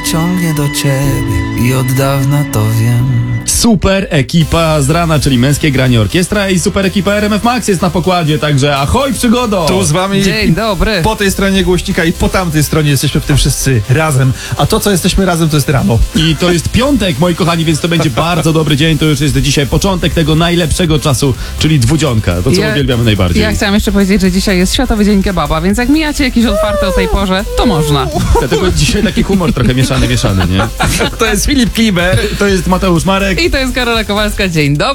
ciągnie do ciebie i od dawna to wiem. Super ekipa z rana, czyli męskie granie orkiestra i super ekipa RMF Max jest na pokładzie, także ahoj przygodo! Tu z wami Dzień dobry. po tej stronie głośnika i po tamtej stronie jesteśmy w tym wszyscy razem. A to, co jesteśmy razem, to jest rano. I to jest piątek, moi kochani, więc to będzie bardzo dobry dzień. To już jest dzisiaj początek tego najlepszego czasu, czyli dwudzionka. To, co uwielbiamy najbardziej. Ja chciałam jeszcze powiedzieć, że dzisiaj jest Światowy Dzień Kebaba, więc jak mijacie jakieś otwarte o tej porze, to można. Dlatego dzisiaj taki humor trochę mieszany, nie? To jest Filip Kliber. To jest Mateusz Marek. I to jest Karola Kowalska. Dzień dobry.